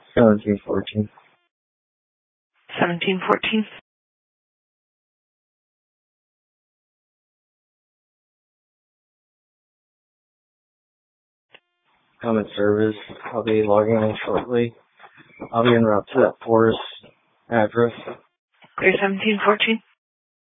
1714. 1714. Common service. I'll be logging in shortly. I'll be en route to that forest address. Clear 1714.